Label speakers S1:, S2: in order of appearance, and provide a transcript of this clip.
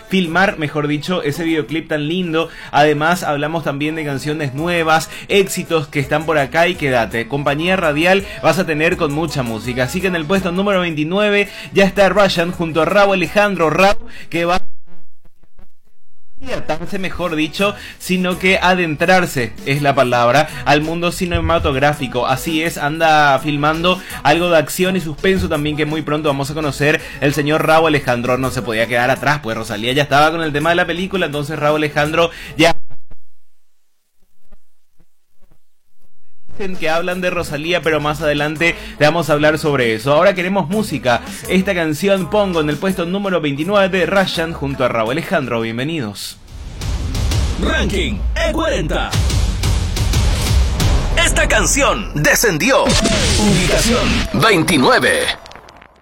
S1: filmar, mejor dicho, ese videoclip tan lindo. Además hablamos también de canciones nuevas, éxitos que están por acá, y quédate, compañía radial vas a tener con mucha música. Así que en el puesto número 29 ya está Russian junto a Rauw Alejandro, que va adentrarse, mejor dicho, sino que adentrarse es la palabra, al mundo cinematográfico. Así es, anda filmando algo de acción y suspenso también, que muy pronto vamos a conocer. El señor Rauw Alejandro no se podía quedar atrás, pues Rosalía ya estaba con el tema de la película, entonces Rauw Alejandro ya... que hablan de Rosalía, pero más adelante te vamos a hablar sobre eso. Ahora queremos música. Esta canción pongo en el puesto número 29 de Russian junto a Rauw Alejandro. Bienvenidos.
S2: Ranking E40. Esta canción descendió. Ubicación 29.